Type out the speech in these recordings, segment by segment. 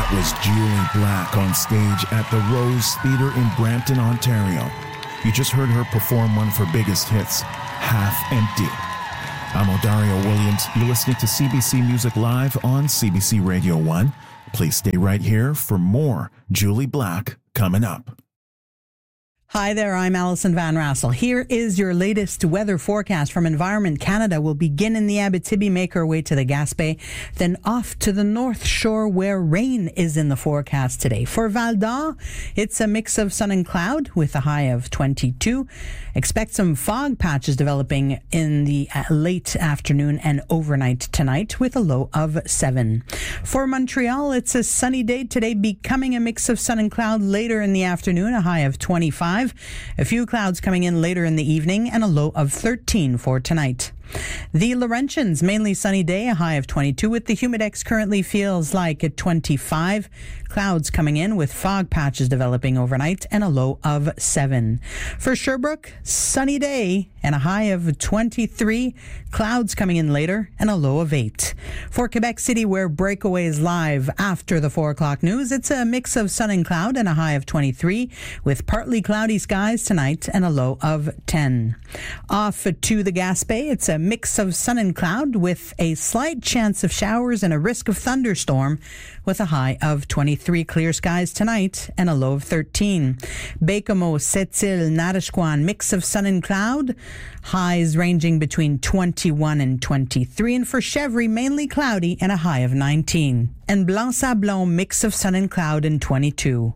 That was Julie Black on stage at the Rose Theatre in Brampton, Ontario. You just heard her perform one of her biggest hits, Half Empty. I'm Odario Williams. You're listening to CBC Music Live on CBC Radio 1. Please stay right here for more Julie Black coming up. Hi there, I'm Alison Van Rassel. Here is your latest weather forecast from Environment Canada. We'll begin in the Abitibi, make our way to the Gaspé, then off to the North Shore where rain is in the forecast today. For Val d'Or, it's a mix of sun and cloud with a high of 22. Expect some fog patches developing in the late afternoon and overnight tonight with a low of 7. For Montreal, it's a sunny day today, becoming a mix of sun and cloud later in the afternoon, a high of 25. A few clouds coming in later in the evening and a low of 13 for tonight. The Laurentians, mainly sunny day, a high of 22 with the Humidex currently feels like at 25. Clouds coming in with fog patches developing overnight and a low of 7. For Sherbrooke, sunny day and a high of 23. Clouds coming in later and a low of 8. For Quebec City, where Breakaway is live after the 4 o'clock news, it's a mix of sun and cloud and a high of 23 with partly cloudy skies tonight and a low of 10. Off to the Gaspé, it's a mix of sun and cloud with a slight chance of showers and a risk of thunderstorm with a high of 23. Clear skies tonight and a low of 13. Baie-Comeau, Sept-Îles, Natashquan, mix of sun and cloud, highs ranging between 21 and 23. And for Chevry, mainly cloudy and a high of 19. And Blanc-Sablon, mix of sun and cloud and 22.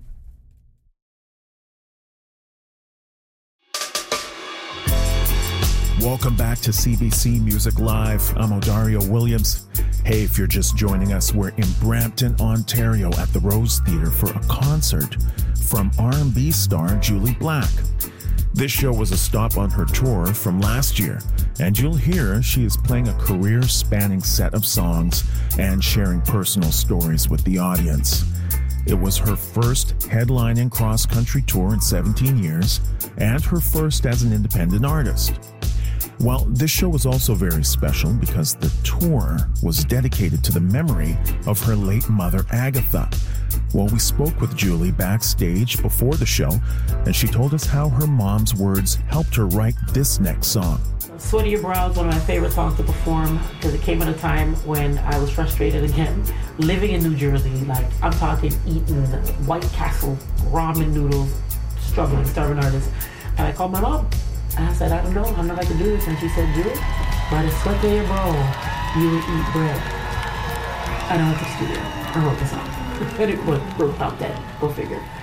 Welcome back to CBC Music Live. I'm Odario Williams. Hey, if you're just joining us, we're in Brampton, Ontario at the Rose Theatre for a concert from R&B star Julie Black. This show was a stop on her tour from last year, and you'll hear she is playing a career-spanning set of songs and sharing personal stories with the audience. It was her first headlining cross-country tour in 17 years, and her first as an independent artist. Well, this show was also very special because the tour was dedicated to the memory of her late mother, Agatha. Well, we spoke with Julie backstage before the show, and she told us how her mom's words helped her write this next song. Sweat of Your Brow is one of my favorite songs to perform because it came at a time when I was frustrated again, living in New Jersey. Like, I'm talking eating White Castle ramen noodles, starving artist. And I called my mom. And I said, I don't know, I'm not like to do this. And she said, Julie, by the sweat of your brow, you will eat bread. And I went to the studio and wrote the song. And it wrote out that, go figure.